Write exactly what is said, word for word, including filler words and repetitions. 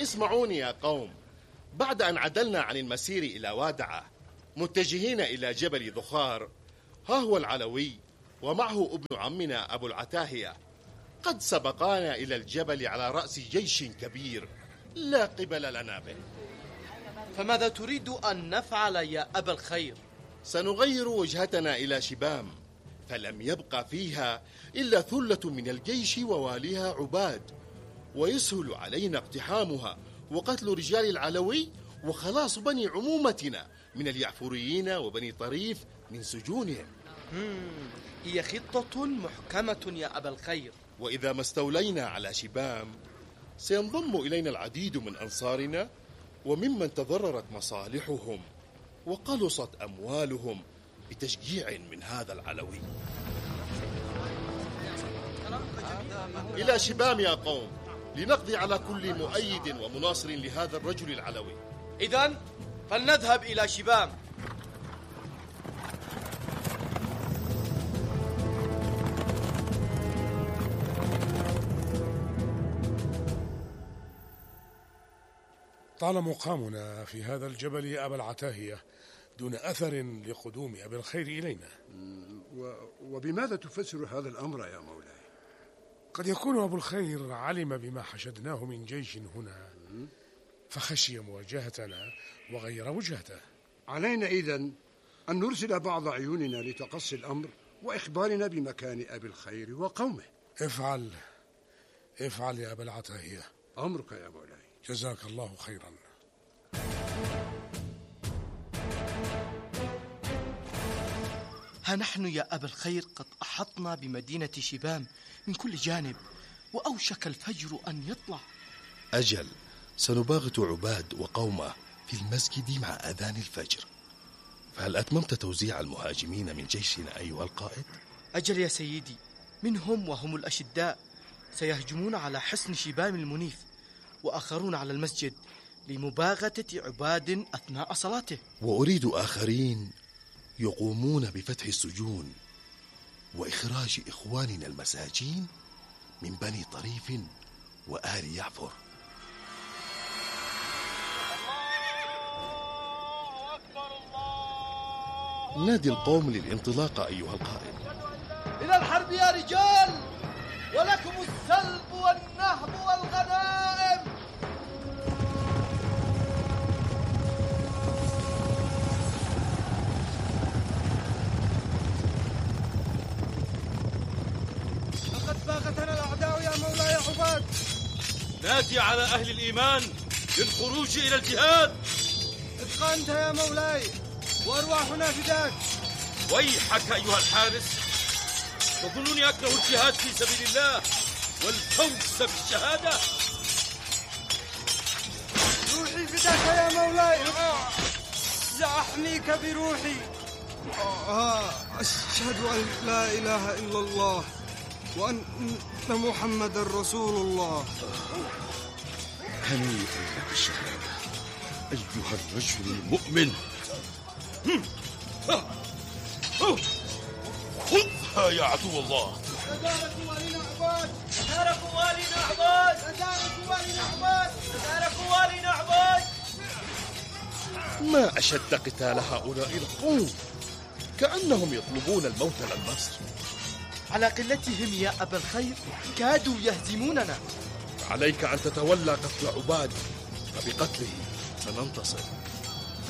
اسمعوني يا قوم. بعد أن عدلنا عن المسير إلى وادعة متجهين إلى جبل ذخار، ها هو العلوي ومعه ابن عمنا أبو العتاهية قد سبقانا إلى الجبل على رأس جيش كبير لا قبل لنا به. فماذا تريد أن نفعل يا أبا الخير؟ سنغير وجهتنا إلى شبام، فلم يبقى فيها إلا ثلة من الجيش وواليها عباد، ويسهل علينا اقتحامها وقتل رجال العلوي وخلاص بني عمومتنا من اليعفوريين وبني طريف من سجونهم. هي خطة محكمة يا أبا الخير. وإذا ما استولينا على شبام سينضم إلينا العديد من أنصارنا وممن تضررت مصالحهم وقلصت أموالهم بتشجيع من هذا العلوي. إلى شبام يا قوم لنقضي على كل مؤيد ومناصر لهذا الرجل العلوي. إذن فلنذهب إلى شبام. طال مقامنا في هذا الجبل يا أبا العتاهية دون أثر لقدوم أبي الخير إلينا. وبماذا تفسر هذا الأمر يا مولاي؟ قد يكون أبو الخير علم بما حشدناه من جيش هنا فخشي مواجهتنا وغير وجهته. علينا إذن أن نرسل بعض عيوننا لتقصي الأمر وإخبارنا بمكان أبي الخير وقومه. افعل افعل يا أبا العتاهية. أمرك يا مولاي. جزاك الله خيرا. ها نحن يا أبا الخير قد أحطنا بمدينة شبام من كل جانب وأوشك الفجر أن يطلع. أجل، سنباغت عباد وقومه في المسجد مع أذان الفجر. فهل أتممت توزيع المهاجمين من جيشنا أيها القائد؟ أجل يا سيدي، منهم وهم الأشداء سيهجمون على حصن شبام المنيف، وآخرون على المسجد لمباغتة عباد أثناء صلاته. وأريد آخرين يقومون بفتح السجون وإخراج إخواننا المساجين من بني طريف وآل يعفر. نادي القوم للانطلاق أيها القائد. إلى الحرب يا رجال، ولكم السلب والنهب والغنائم. لقد باغتنا الأعداء يا مولاي عباد. نادي على أهل الإيمان للخروج إلى الجهاد. ابقى أنت يا مولاي وأرواحنا فداك. ويحك أيها الحارس، تظنني أكره الجهاد في سبيل الله والفوز بالشهادة؟ روحي فداك يا مولاي، سأحميك بروحي. أشهد أن لا إله إلا الله وأن محمد رسول الله. هنيئا لك الشهادة أيها الرجل المؤمن. خذها يا عدو الله. تدارك والينا عباد، تدارك والينا عباد، تدارك والينا عباد، تدارك والينا عباد. ما أشد قتال هؤلاء القوم، كأنهم يطلبون الموت للنصر. على قلتهم يا أبا الخير كادوا يهزموننا. عليك أن تتولى قتل عباد، فبقتله سننتصر.